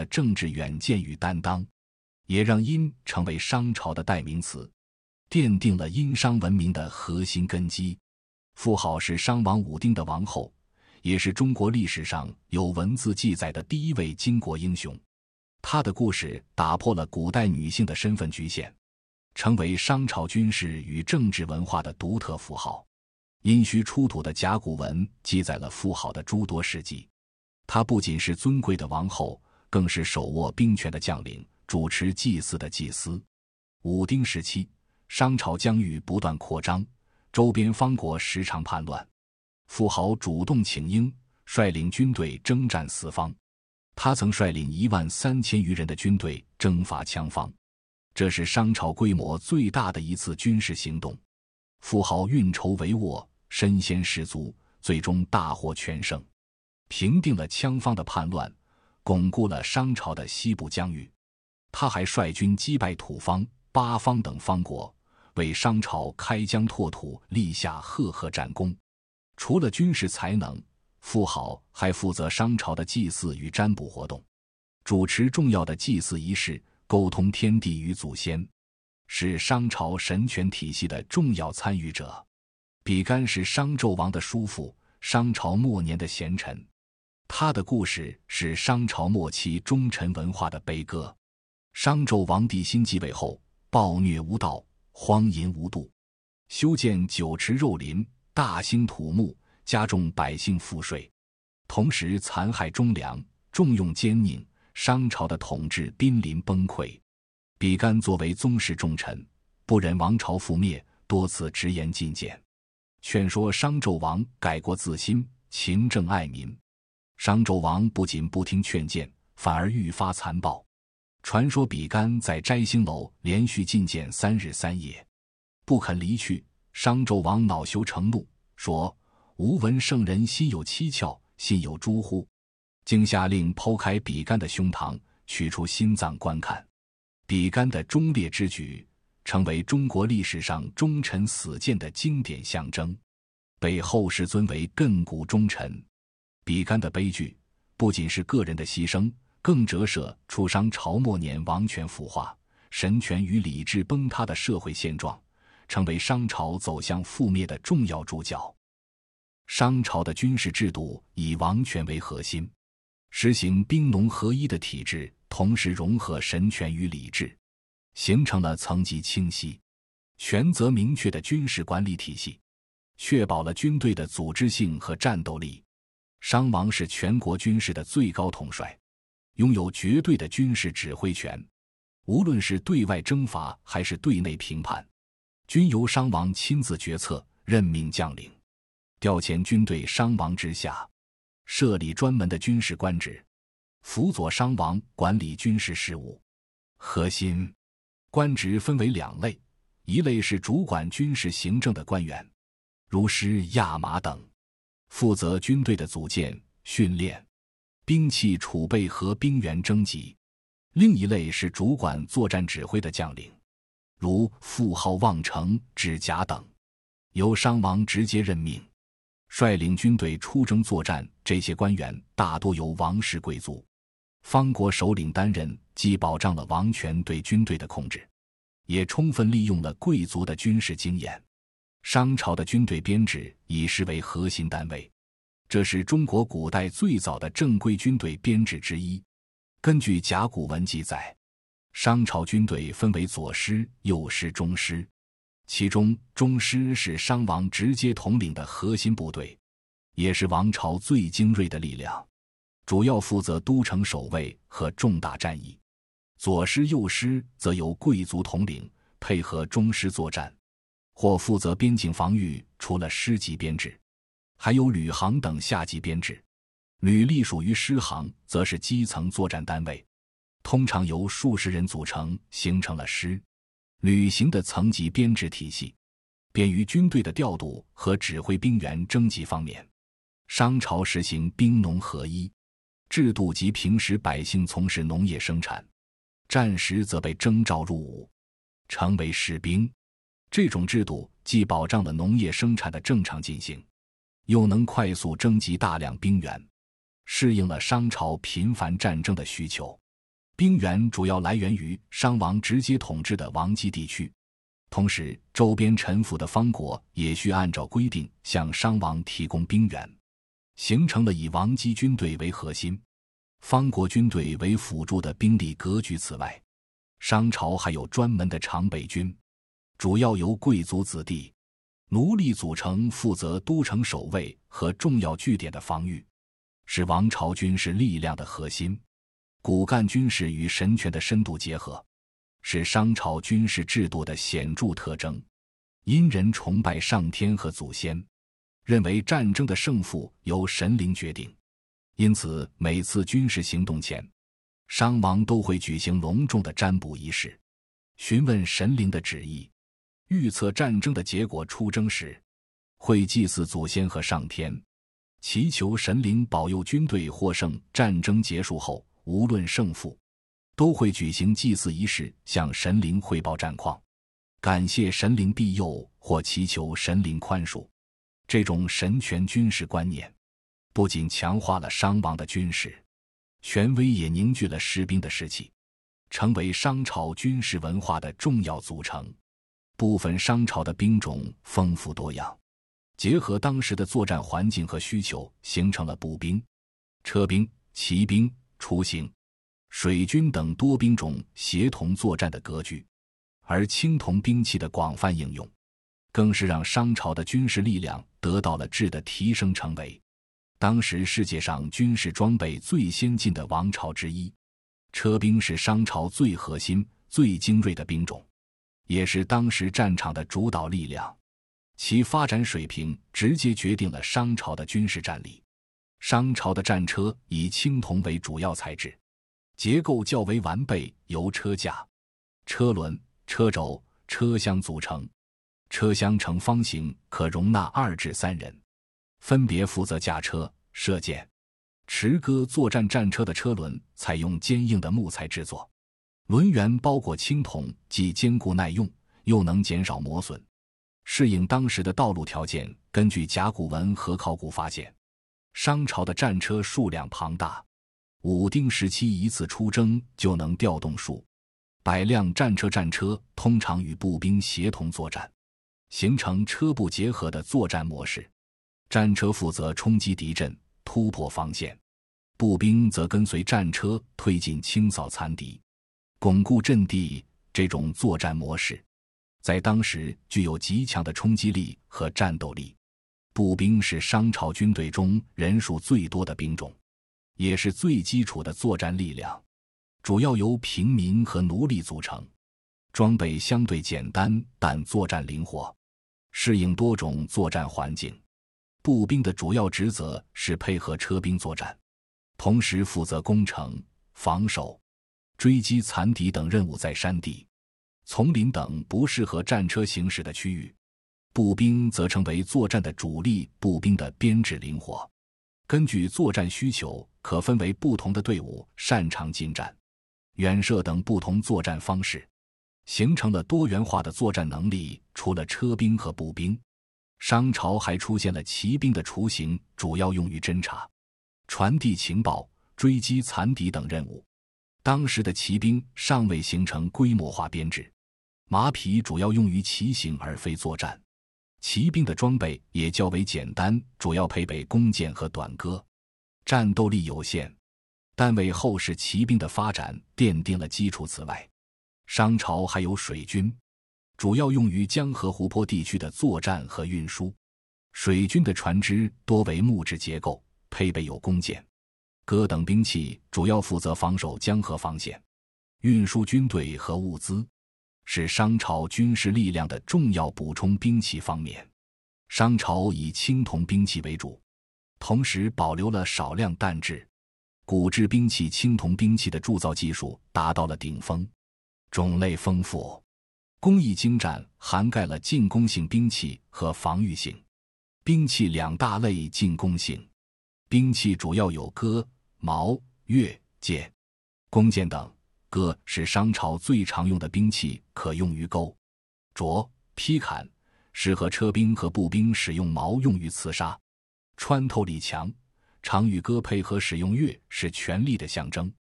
的政治远见与担当，也让殷成为商朝的代名词，奠定了殷商文明的核心根基。妇好是商王武丁的王后，也是中国历史上有文字记载的第一位巾帼英雄。她的故事打破了古代女性的身份局限，成为商朝军事与政治文化的独特符号。殷墟出土的甲骨文记载了妇好的诸多事迹。她不仅是尊贵的王后，更是手握兵权的将领，主持祭祀的祭司。武丁时期，商朝疆域不断扩张，周边方国时常叛乱。妇好主动请缨，率领军队征战四方。他曾率领13000余人的军队征伐羌方，这是商朝规模最大的一次军事行动。妇好运筹帷幄，身先士卒，最终大获全胜，平定了羌方的叛乱，巩固了商朝的西部疆域。他还率军击败土方、八方等方国，为商朝开疆拓土立下赫赫战功。除了军事才能，妇好还负责商朝的祭祀与占卜活动，主持重要的祭祀仪式，沟通天地与祖先，是商朝神权体系的重要参与者。比干是商纣王的叔父，商朝末年的贤臣。他的故事是商朝末期忠臣文化的悲歌。商纣王帝辛继位后，暴虐无道，荒淫无度，修建酒池肉林，大兴土木，加重百姓赋税，同时残害忠良，重用奸佞，商朝的统治濒临崩溃。比干作为宗室重臣，不忍王朝覆灭，多次直言进谏，劝说商纣王改过自新，勤政爱民。商纣王不仅不听劝谏，反而愈发残暴。传说比干在摘星楼连续进谏3日3夜，不肯离去。商纣王恼羞成怒，说：“吾闻圣人心有七窍，信有诸乎？”竟下令剖开比干的胸膛，取出心脏观看。比干的忠烈之举，成为中国历史上忠臣死谏的经典象征，被后世尊为亘古忠臣。比干的悲剧，不仅是个人的牺牲，更折射出商朝末年王权腐化、神权与理智崩塌的社会现状，成为商朝走向覆灭的重要主角。商朝的军事制度以王权为核心，实行兵农合一的体制，同时融合神权与理智，形成了层级清晰、权责明确的军事管理体系，确保了军队的组织性和战斗力。商王是全国军事的最高统帅，拥有绝对的军事指挥权，无论是对外征伐还是对内平叛，均由商王亲自决策，任命将领，调遣军队商王之下，设立专门的军事官职，辅佐商王管理军事事务。核心官职分为2类，一类是主管军事行政的官员，如师、亚马等，负责军队的组建、训练、兵器储备和兵员征集；另一类是主管作战指挥的将领，如傅浩、望城、指甲等，由商王直接任命，率领军队出征作战。这些官员大多由王室贵族、方国首领担任，既保障了王权对军队的控制，也充分利用了贵族的军事经验。商朝的军队编制以师为核心单位，这是中国古代最早的正规军队编制之一。根据甲骨文记载，商朝军队分为左师、右师、中师，其中中师是商王直接统领的核心部队，也是王朝最精锐的力量，主要负责都城守卫和重大战役。左师、右师则由贵族统领，配合中师作战，或负责边境防御。除了师级编制，还有旅行等下级编制。旅隶属于师行，则是基层作战单位，通常由数十人组成，形成了师旅行的层级编制体系，便于军队的调度和指挥兵员征集方面。商朝实行兵农合一制度，及平时百姓从事农业生产，战时则被征召入伍，成为士兵。这种制度既保障了农业生产的正常进行，又能快速征集大量兵员，适应了商朝频繁战争的需求。 兵源主要来源于商王直接统治的王畿地区，同时周边臣服的方国也需按照规定向商王提供兵源，形成了以王畿军队为核心，方国军队为辅助的兵力格局。此外，商朝还有专门的常备军，主要由贵族子弟、奴隶组成，负责都城守卫和重要据点的防御，是王朝军事力量的核心。骨干军事与神权的深度结合，是商朝军事制度的显著特征。殷人崇拜上天和祖先，认为战争的胜负由神灵决定，因此每次军事行动前，商王都会举行隆重的占卜仪式，询问神灵的旨意，预测战争的结果。出征时，会祭祀祖先和上天，祈求神灵保佑军队获胜。战争结束后，无论胜负，都会举行祭祀仪式，向神灵汇报战况，感谢神灵庇佑或祈求神灵宽恕。这种神权军事观念不仅强化了商王的军事权威，也凝聚了士兵的士气，成为商朝军事文化的重要组成部分。商朝的兵种丰富多样，结合当时的作战环境和需求，形成了步兵、车兵、骑兵、雏形、水军等多兵种协同作战的格局。而青铜兵器的广泛应用，更是让商朝的军事力量得到了质的提升，成为当时世界上军事装备最先进的王朝之一。车兵是商朝最核心、最精锐的兵种，也是当时战场的主导力量，其发展水平直接决定了商朝的军事战力。商朝的战车以青铜为主要材质，结构较为完备，由车架、车轮、车轴、车厢组成。车厢呈方形，可容纳2至3人，分别负责驾车、射箭、持戈作战。战车的车轮采用坚硬的木材制作，轮缘包裹青铜，既坚固耐用，又能减少磨损，适应当时的道路条件。根据甲骨文和考古发现，商朝的战车数量庞大，武丁时期一次出征就能调动数百辆战车。战车通常与步兵协同作战，形成车步结合的作战模式。战车负责冲击敌阵，突破防线，步兵则跟随战车推进，清扫残敌，巩固阵地。这种作战模式在当时具有极强的冲击力和战斗力。步兵是商朝军队中人数最多的兵种，也是最基础的作战力量，主要由平民和奴隶组成，装备相对简单，但作战灵活，适应多种作战环境。步兵的主要职责是配合车兵作战，同时负责攻城、防守、追击残敌等任务。在山地、丛林等不适合战车行驶的区域，步兵则成为作战的主力。步兵的编制灵活，根据作战需求可分为不同的队伍，擅长近战、远射等不同作战方式，形成了多元化的作战能力。除了车兵和步兵，商朝还出现了骑兵的雏形，主要用于侦察、传递情报、追击残敌等任务。当时的骑兵尚未形成规模化编制，马匹主要用于骑行而非作战。骑兵的装备也较为简单，主要配备弓箭和短戈，战斗力有限，但为后世骑兵的发展奠定了基础。此外，商朝还有水军，主要用于江河湖泊地区的作战和运输。水军的船只多为木质结构，配备有弓箭、戈等兵器，主要负责防守江河防线、运输军队和物资，是商朝军事力量的重要补充兵器方面。商朝以青铜兵器为主，同时保留了少量弹制、骨制兵器。青铜兵器的铸造技术达到了顶峰，种类丰富，工艺精湛，涵盖了进攻性兵器和防御性兵器2大类。进攻性兵器主要有戈、矛、钺、剑、弓箭等。戈是商朝最常用的兵器，可用于钩、斫、劈砍，适合车兵和步兵使用。矛用于刺杀，穿透力强，常与戈配合使用。钺是权力的象征，